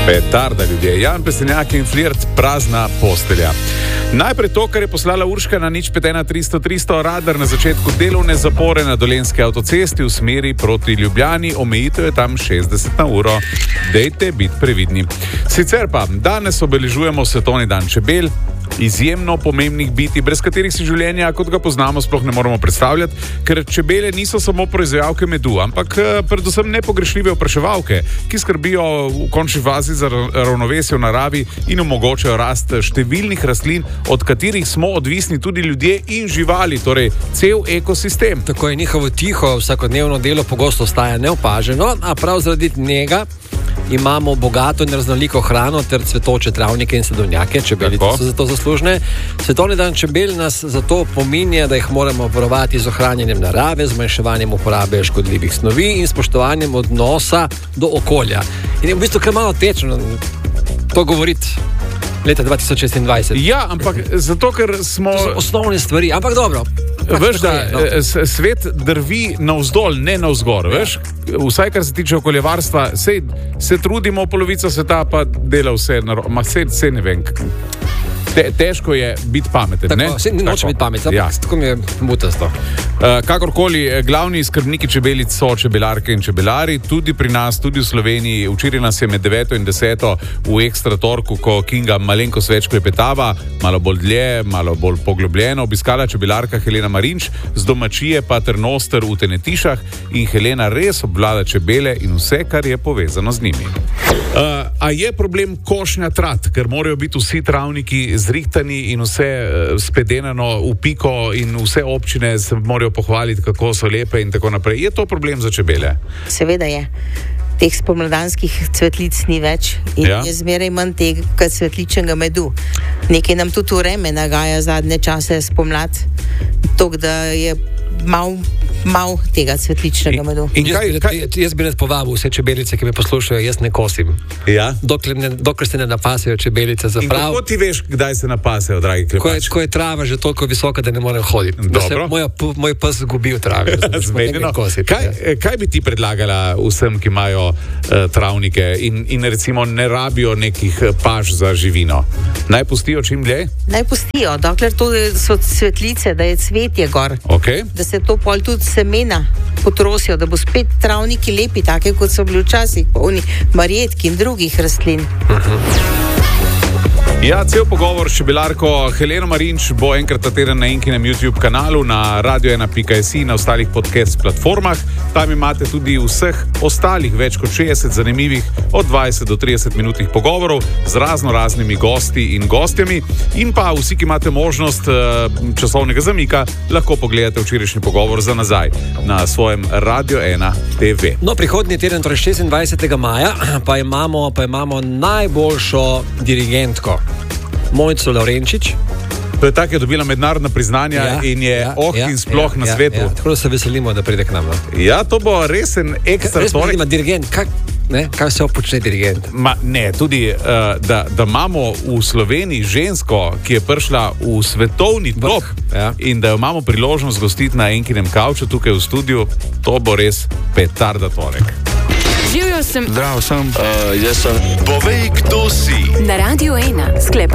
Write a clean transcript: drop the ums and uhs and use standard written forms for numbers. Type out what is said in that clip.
Petarda, ljudje. Jan Plestenjak in flirt, prazna postelja. Najprej to, kar je poslala Urška na 051 radar na začetku delovne zapore na Dolenjski avtocesti v smeri proti Ljubljani, omejitev je tam 60 na uro. Dejte biti previdni. Sicer pa, danes obeležujemo svetovni dan čebel, izjemno pomembnih bitij, brez katerih si življenja, kot ga poznamo, sploh ne moremo predstavljati, ker čebele niso samo proizvajalke medu, ampak predvsem nepogrešljive opraševalke, ki skrbijo v končni fazi za ravnovesje v naravi in omogočajo rast številnih rastlin, od katerih smo odvisni tudi ljudje in živali, torej cel ekosistem. Tako je njihovo tiho vsakodnevno delo pogosto ostaja neopaženo, a prav zaradi njega imamo bogato in raznoliko hrano ter cvetoče travnike in sadovnjake, čebelice so zato zaslužne. Svetovni dan čebel nas zato pominja, da jih moramo varovati z ohranjanjem narave, zmanjševanjem uporabe škodljivih snovi in spoštovanjem odnosa do okolja. In je v bistvu kar malo tečno to govoriti leta 2026. Ja, ampak zato, ker smo... To so osnovne stvari, ampak dobro. Veš, da svet drvi navzdol, ne navzgor, veš? Vsaj, kar se tiče okoljevarstva, se trudimo, polovica sveta pa dela vse, vse ne vem. Težko je biti pameten, ne? Tako, noče biti pameten, ja. Tako mi je mutasto. Kakorkoli, glavni skrbniki čebelic so čebelarke in čebelari, tudi pri nas, tudi v Sloveniji. Včeraj nas je med 9 in 10 v Ekstra torku, ko Kinga malenkost več klepetava, malo bolj dlje, malo bolj poglobljeno, obiskala čebelarka Helena Marinč, z domačije pa Trnoster v Tenetišah, in Helena res obvlada čebele in vse, kar je povezano z njimi. A je problem košnja trat, ker morajo biti vsi travniki zrihtani in vse spedenano v piko in vse občine se morajo pohvaliti, kako so lepe in tako naprej. Je to problem za čebele? Seveda je. Teh spomladanskih cvetlic ni več in je zmeraj manj tega cvetličnega medu. Nekaj nam tudi vreme nagaja zadnje čase spomlad, tako da je mal tega cvetličnega medu. Jaz bi rad povabil vse čebelice, ki me poslušajo, jaz ne kosim. Ja? Dokler se ne napasejo čebelice za prav. In kako ti veš, kdaj se napasejo, dragi klepač? Ko je trava že toliko visoka, da ne morem hoditi. Da se moj pes zgubi v travi. Zmenjeno. Kaj bi ti predlagala vsem, ki imajo travnike in recimo ne rabijo nekih paš za živino? Naj pustijo čim dlje? Naj pustijo, dokler to so cvetlice, da je cvetje gor. Okay. Da se to pol tudi semena potrosijo, da bo spet travniki lepi, take kot so bili včasih, polni marjetki in drugih rastlin. Ja, cel pogovor s čebelarko Heleno Marinč bo enkrat ta teden na Inkinem YouTube kanalu, na radio1.si in na ostalih podcast platformah. Tam imate tudi vseh ostalih več kot 60 zanimivih od 20 do 30 minutnih pogovorov z razno raznimi gosti in gostjami. In pa vsi, ki imate možnost časovnega zamika, lahko pogledate včerajšnji pogovor za nazaj na svojem Radio 1 TV. No, prihodnji teden, torej 26. maja, pa imamo najboljšo dirigentko. Mojco Lavrenčič. To je tako, je dobila mednarodna priznanja in je in sploh na svetu. Tako da se veselimo, da pride k nam. Ja, to bo resen ekstra torek. Res dirigent, kaj se počne dirigent? Tudi, da imamo v Sloveniji žensko, ki je prišla v svetovni top in da jo imamo priložnost gostiti na Enkinem kavču tukaj v studiu, to bo res petarda torek. Živjo sem. Zdravo sem. Jaz sem. Povej, kdo si. Na Radio 1 sklepa.